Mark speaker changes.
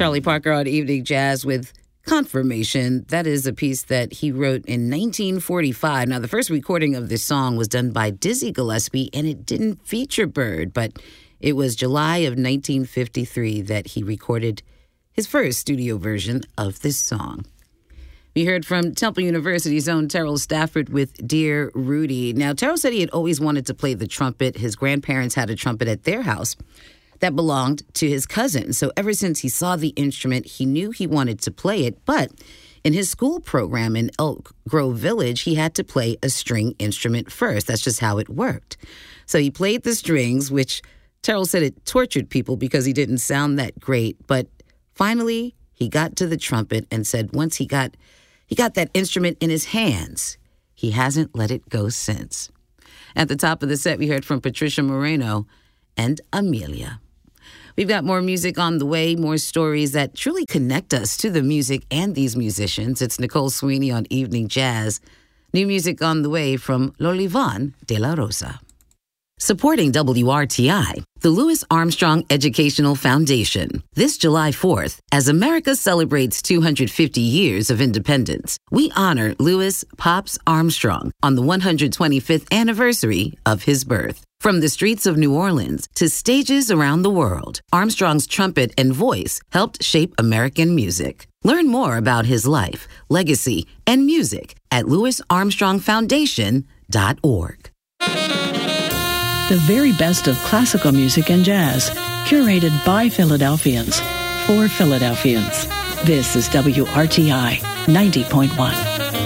Speaker 1: Charlie Parker on Evening Jazz with Confirmation. That is a piece that he wrote in 1945. Now, the first recording of this song was done by Dizzy Gillespie, and it didn't feature Bird, but it was July of 1953 that he recorded his first studio version of this song. We heard from Temple University's own Terrell Stafford with Dear Rudy. Now, Terrell said he had always wanted to play the trumpet. His grandparents had a trumpet at their house that belonged to his cousin. So ever since he saw the instrument, he knew he wanted to play it. But in his school program in Elk Grove Village, he had to play a string instrument first. That's just how it worked. So he played the strings, which Terrell said it tortured people because he didn't sound that great. But finally, he got to the trumpet and said once he got that instrument in his hands, he hasn't let it go since. At the top of the set, we heard from Patricia Moreno and Amelia. We've got more music on the way, more stories that truly connect us to the music and these musicians. It's Nicole Sweeney on Evening Jazz. New music on the way from Lolivan de la Rosa. Supporting WRTI, the Louis Armstrong Educational Foundation. This July 4th, as America celebrates 250 years of independence, we honor Louis Pops Armstrong on the 125th anniversary of his birth. From the streets of New Orleans to stages around the world, Armstrong's trumpet and voice helped shape American music. Learn more about his life, legacy, and music at louisarmstrongfoundation.org.
Speaker 2: The very best of classical music and jazz, curated by Philadelphians, for Philadelphians. This is WRTI 90.1.